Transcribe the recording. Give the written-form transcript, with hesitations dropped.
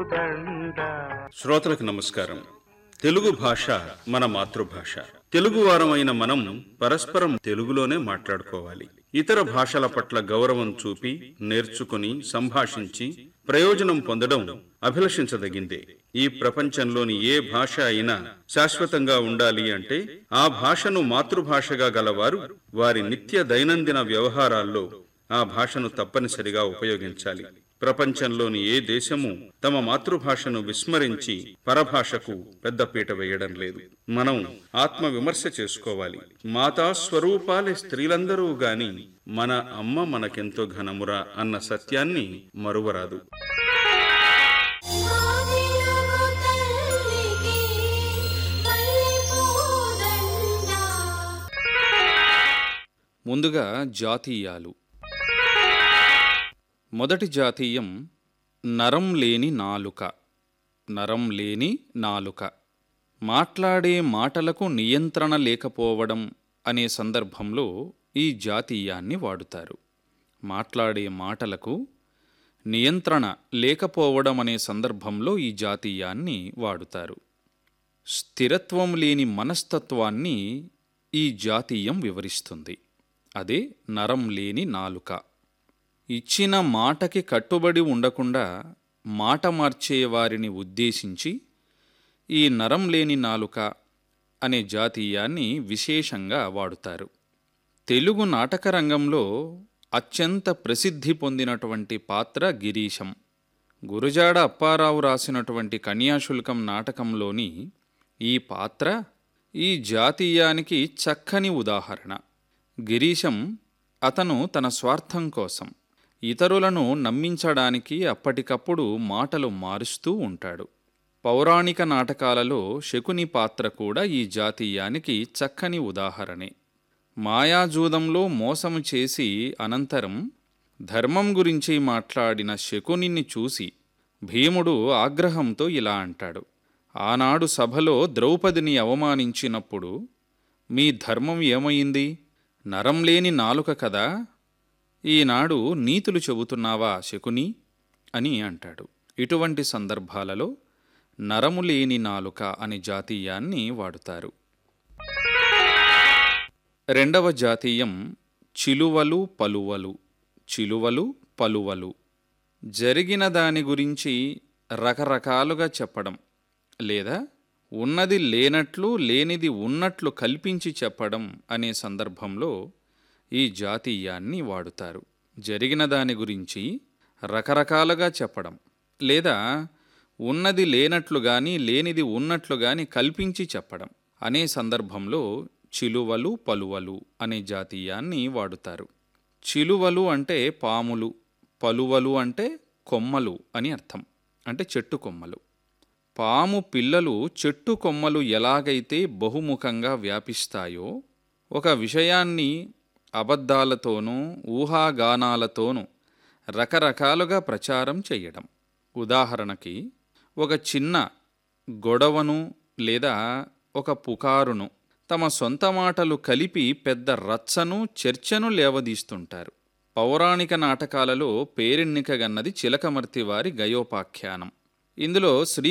శ్రోతలకు నమస్కారం. తెలుగు భాష మన మాతృభాష. తెలుగువారమైన మనం పరస్పరం తెలుగులోనే మాట్లాడుకోవాలి. ఇతర భాషల పట్ల గౌరవం చూపి నేర్చుకుని సంభాషించి ప్రయోజనం పొందడం అభిలషించదగిందే. ఈ ప్రపంచంలోని ఏ భాష అయినా శాశ్వతంగా ఉండాలి అంటే ఆ భాషను మాతృభాషగా గలవారు వారి నిత్య దైనందిన వ్యవహారాల్లో ఆ భాషను తప్పనిసరిగా ఉపయోగించాలి. ప్రపంచంలోని ఏ దేశము తమ మాతృభాషను విస్మరించి పరభాషకు పెద్దపీట వేయడం లేదు. మనం ఆత్మవిమర్శ చేసుకోవాలి. మాతా స్వరూపాలే స్త్రీలందరూ గాని మన అమ్మ మనకెంతో ఘనమురా అన్న సత్యాన్ని మరువరాదు. ముందుగా జాతీయాలు. మొదటి జాతీయం నరం లేని నాలుక. నరం లేని నాలుక. మాట్లాడే మాటలకు నియంత్రణ లేకపోవడం అనే సందర్భంలో ఈ జాతీయాన్ని వాడుతారు. మాట్లాడే మాటలకు నియంత్రణ లేకపోవడం అనే సందర్భంలో ఈ జాతీయాన్ని వాడుతారు. స్థిరత్వం లేని మనస్తత్వాన్ని ఈ జాతీయం వివరిస్తుంది. అదే నరం లేని నాలుక. ఇచ్చిన మాటకి కట్టుబడి ఉండకుండా మాట మార్చే వారిని ఉద్దేశించి ఈ నరం లేని నాలుక అనే జాతీయాన్ని విశేషంగా వాడుతారు. తెలుగు నాటక రంగంలో అత్యంత ప్రసిద్ధి పొందినటువంటి పాత్ర గిరీశం. గురజాడ అప్పారావు రాసినటువంటి కన్యాశుల్కం నాటకంలోని ఈ పాత్ర ఈ జాతీయానికి చక్కని ఉదాహరణ. గిరీశం అతను తన స్వార్థం కోసం ఇతరులను నమ్మించడానికి అప్పటికప్పుడు మాటలు మారుస్తూ ఉంటాడు. పౌరాణిక నాటకాలలో శకుని పాత్ర కూడా ఈ జాతీయానికి చక్కని ఉదాహరణే. మాయాజూదంలో మోసము చేసి అనంతరం ధర్మం గురించి మాట్లాడిన శకునిని చూసి భీముడు ఆగ్రహంతో ఇలా అంటాడు: ఆనాడు సభలో ద్రౌపదిని అవమానించినప్పుడు మీ ధర్మం ఏమైంది? నరం లేని నాలుక కదా, ఈనాడు నీతులు చెబుతున్నావా శకుని అని అంటాడు. ఇటువంటి సందర్భాలలో నరము లేని నాలుక అనే జాతీయాన్ని వాడుతారు. రెండవ జాతీయం చిలువలు పలువలు. చిలువలు పలువలు. జరిగిన దాని గురించి రకరకాలుగా చెప్పడం లేదా ఉన్నది లేనట్లు లేనిది ఉన్నట్లు కల్పించి చెప్పడం అనే సందర్భంలో ఈ జాతీయాన్ని వాడుతారు. జరిగిన దాని గురించి రకరకాలుగా చెప్పడం లేదా ఉన్నది లేనట్లు గాని లేనిది ఉన్నట్లు గాని కల్పించి చెప్పడం అనే సందర్భంలో చిలువలు పలువలు అనే జాతీయాన్ని వాడుతారు. చిలువలు అంటే పాములు, పలువలు అంటే కొమ్మలు అని అర్థం. అంటే చెట్టు కొమ్మలు. పాము పిల్లలు చెట్టు కొమ్మలు ఎలాగైతే బహుముఖంగా వ్యాపిస్తాయో ఒక విషయాన్ని అబద్ధాలతోనూ ఊహాగానాలతోనూ రకరకాలుగా ప్రచారం చేయడం. ఉదాహరణకి ఒక చిన్న గొడవను లేదా ఒక పుకారును తమ సొంత మాటలు కలిపి పెద్ద రచ్చను చర్చను లేవదీస్తుంటారు. పౌరాణిక నాటకాలలో పేరెన్నికగన్నది చిలకమర్తి వారి గయోపాఖ్యానం. ఇందులో శ్రీ